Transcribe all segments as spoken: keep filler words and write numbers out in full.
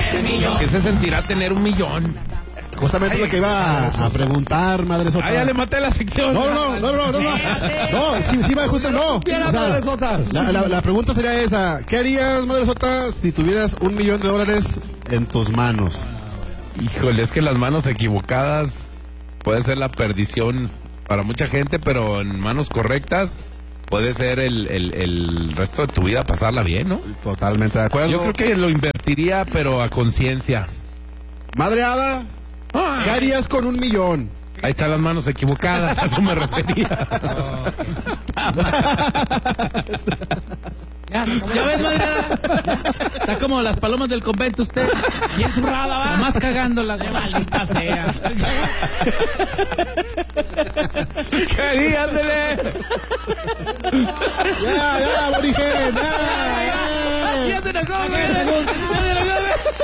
¿Qué se sentirá tener un millón? Justamente Ay, lo que iba a, a preguntar, Madre Sota. Ah, ya le maté la sección. No, no, no, no, no, no. No, sí, sí va justo, no. O sea, la, la, la pregunta sería esa. ¿Qué harías, Madre Sota, si tuvieras un millón de dólares en tus manos? Híjole, es que las manos equivocadas puede ser la perdición para mucha gente, pero en manos correctas puede ser el, el, el resto de tu vida pasarla bien, ¿no? Totalmente de acuerdo. Yo creo que lo invertiría, pero a conciencia. Madre Hada, ¿qué harías con un millón? Ahí están las manos equivocadas, a eso me refería. Ya, ¿Ya ves, madre? Está como las palomas del convento usted. Bien zurrada, va. Más cagándola. ¡Qué maldita sea! ¿Qué haría, ándele? Ya, ya, aborigen, ya, ya. Ya se enojó, güey. Ya se enojó,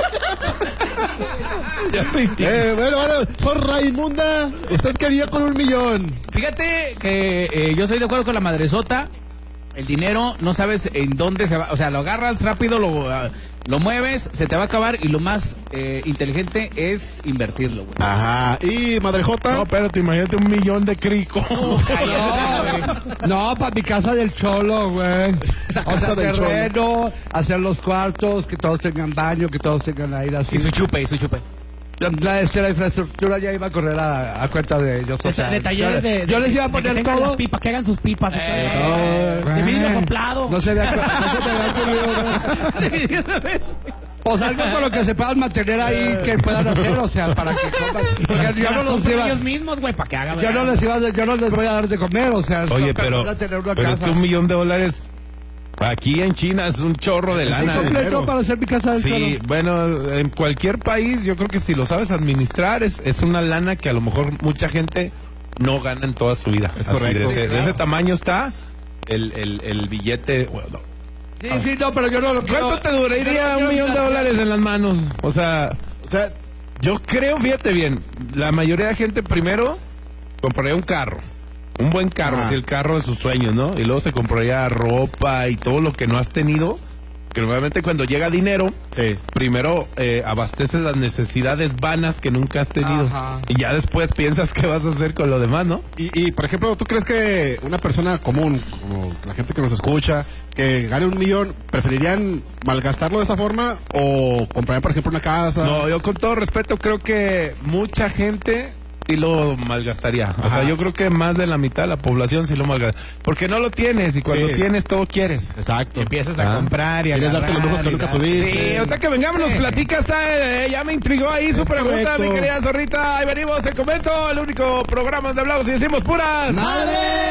güey. Eh, bueno, bueno, soy Raimunda. ¿Usted quería con un millón? Fíjate que eh, yo soy de acuerdo con la madresota. El dinero, no sabes en dónde se va, o sea, lo agarras rápido, lo, uh, lo mueves, se te va a acabar y lo más eh, inteligente es invertirlo, güey. Ajá, y Madre Jota. No, espérate, imagínate un millón de crico. No, no, para mi casa del cholo, güey. O sea, terreno, hacer los cuartos, que todos tengan baño, que todos tengan aire así. Y su chupe, y su chupe. La, este, la infraestructura ya iba a correr a, a cuenta de ellos. O sea, de talleres yo, de, yo de, les iba a de poner que todo. Las pipas, que hagan sus pipas. Eh, de eh, vidrio soplado. No se vea. O sea, algo con lo que se puedan mantener ahí, que puedan hacer, o sea, para que coman. Porque yo no los iba, ellos mismos, güey, para que hagan. Yo no les iba, yo no les voy a dar de comer, o sea, oye, pero, pero es que un millón de dólares aquí en China es un chorro de lana. Es completo para hacer mi casa del Sí, cholo. bueno, en cualquier país yo creo que si lo sabes administrar es, es una lana que a lo mejor mucha gente no gana en toda su vida. Es Así, correcto. De ese, Claro. de ese tamaño está el, el, el billete. Bueno, Sí, sí, no, pero yo no lo quiero. ¿cuánto te duraría un millón de dólares en las manos? O sea, O sea, yo creo, fíjate bien, la mayoría de gente primero compraría un carro. Un buen carro, Ah. así el carro de sus sueños, ¿no? Y luego se compraría ropa y todo lo que no has tenido. Que normalmente cuando llega dinero, sí. primero eh, abasteces las necesidades vanas que nunca has tenido. Ajá. Y ya después piensas qué vas a hacer con lo demás, ¿no? Y, y, por ejemplo, ¿tú crees que una persona común, como la gente que nos escucha, que gane un millón, preferirían malgastarlo de esa forma o comprarían, por ejemplo, una casa? No, yo con todo respeto creo que mucha gente sí lo malgastaría. O Ajá. sea, yo creo que más de la mitad de la población sí lo malgasta. Porque no lo tienes y cuando Sí. tienes todo quieres. Exacto. Empiezas a Ah. comprar y a Quieres darte los lujos que agarrar y nunca dar. tuviste. Sí, ahorita que vengamos nos platica, está, eh, ya me intrigó ahí su Es pregunta, correcto. mi querida Zorrita. Ahí venimos, el comento, el único programa donde hablamos y decimos puras ¡Madre!